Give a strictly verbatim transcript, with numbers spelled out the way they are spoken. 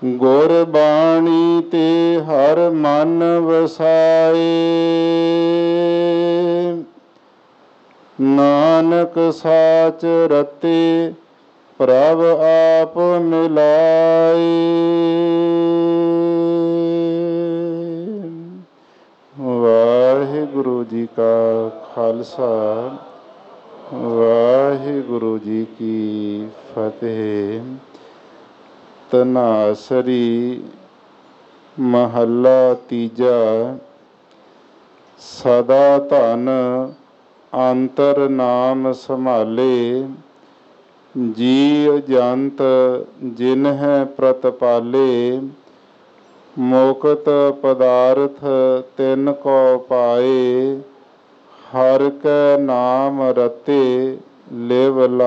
ਗੁਰ ਬਾਣੀ ਤੇ ਹਰ ਮਨ ਵਸਾਏ, ਨਾਨਕ ਸਾਚ ਰਤੇ ਪ੍ਰਭ ਆਪ ਮਿਲਾਏ। ਵਾਹਿਗੁਰੂ ਜੀ ਕਾ ਖਾਲਸਾ, ਵਾਹਿਗੁਰੂ ਜੀ ਕੀ ਫਤਿਹ। ਧਨਾਸਰੀ ਮਹੱਲਾ ਤੀਜਾ। ਸਦਾ ਧਨ ਅੰਤਰ ਨਾਮ ਸੰਭਾਲੇ, ਜੀਵ ਜੰਤ ਜਿਨਹਿ ਪ੍ਰਤਪਾਲੇ। ਮੁਕਤ ਪਦਾਰਥ ਤਿਨ ਕੋ ਪਾਏ, ਹਰਿ ਕੈ ਨਾਮ ਰਤੇ ਲਿਵ